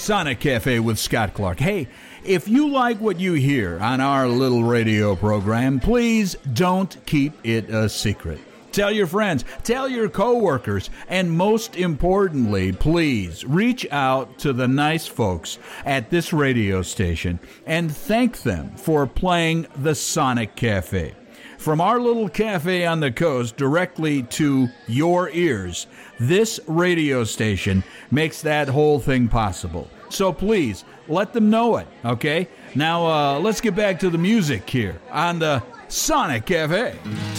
Sonic Cafe with Scott Clark. Hey, if you like what you hear on our little radio program, please don't keep it a secret. Tell your friends, tell your coworkers, and most importantly, please reach out to the nice folks at this radio station and thank them for playing the Sonic Cafe. From our little cafe on the coast directly to your ears, this radio station makes that whole thing possible. So please, let them know it, okay? Now, let's get back to the music here on the Sonic Cafe.